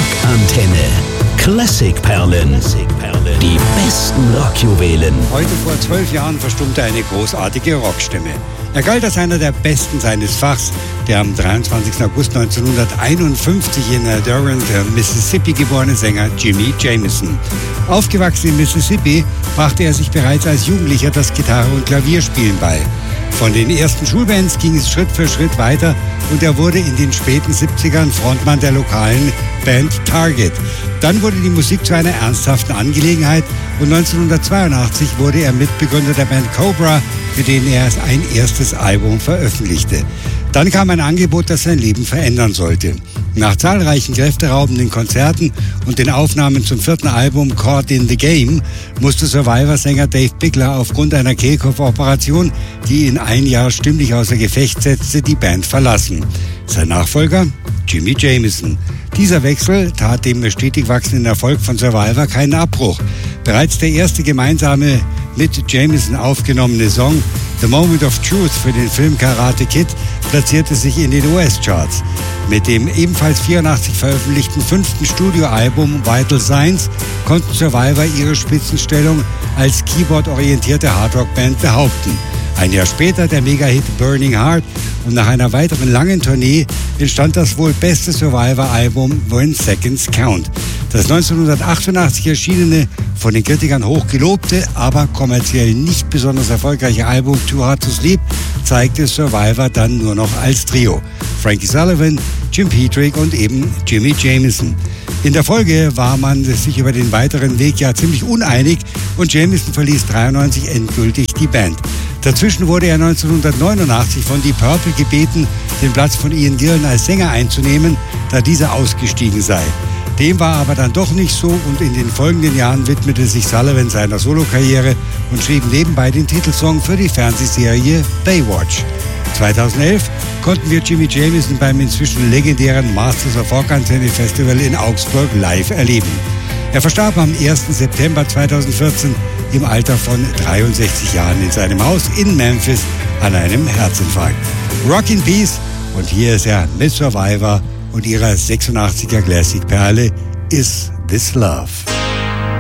Rockantenne. Klassikperlen. Die besten Rockjuwelen. Heute vor 12 Jahren verstummte eine großartige Rockstimme. Er galt als einer der Besten seines Fachs, der am 23. August 1951 in Durant, Mississippi geborene Sänger Jimmy Jamison. Aufgewachsen in Mississippi, brachte er sich bereits als Jugendlicher das Gitarre- und Klavierspielen bei. Von den ersten Schulbands ging es Schritt für Schritt weiter und er wurde in den späten 70ern Frontmann der lokalen Band Target. Dann wurde die Musik zu einer ernsthaften Angelegenheit und 1982 wurde er Mitbegründer der Band Cobra, mit denen er ein erstes Album veröffentlichte. Dann kam ein Angebot, das sein Leben verändern sollte. Nach zahlreichen kräfteraubenden Konzerten und den Aufnahmen zum 4. Album Caught in the Game musste Survivor-Sänger Dave Bickler aufgrund einer Kehlkopfoperation, die ihn ein Jahr stimmlich außer Gefecht setzte, die Band verlassen. Sein Nachfolger? Jimmy Jamison. Dieser Wechsel tat dem stetig wachsenden Erfolg von Survivor keinen Abbruch. Bereits der erste gemeinsame mit Jamison aufgenommene Song The Moment of Truth für den Film Karate Kid platzierte sich in den US-Charts. Mit dem ebenfalls 84 veröffentlichten 5. Studioalbum Vital Signs konnten Survivor ihre Spitzenstellung als keyboard-orientierte Hardrock-Band behaupten. Ein Jahr später der Mega-Hit Burning Heart und nach einer weiteren langen Tournee entstand das wohl beste Survivor-Album When Seconds Count. Das 1988 erschienene, von den Kritikern hoch gelobte, aber kommerziell nicht besonders erfolgreiche Album Too Hard to Sleep zeigte Survivor dann nur noch als Trio. Frankie Sullivan, Jim Petrick und eben Jimmy Jamison. In der Folge war man sich über den weiteren Weg ja ziemlich uneinig und Jamison verließ 1993 endgültig die Band. Dazwischen wurde er 1989 von Deep Purple gebeten, den Platz von Ian Gillan als Sänger einzunehmen, da dieser ausgestiegen sei. Dem war aber dann doch nicht so und in den folgenden Jahren widmete sich Sullivan seiner Solokarriere und schrieb nebenbei den Titelsong für die Fernsehserie Baywatch. 2011 konnten wir Jimmy Jamison beim inzwischen legendären Masters of Rock Antenne Festival in Augsburg live erleben. Er verstarb am 1. September 2014 im Alter von 63 Jahren in seinem Haus in Memphis an einem Herzinfarkt. Rock in Peace und hier ist er mit Survivor und ihrer 86er Classic-Perle Is This Love.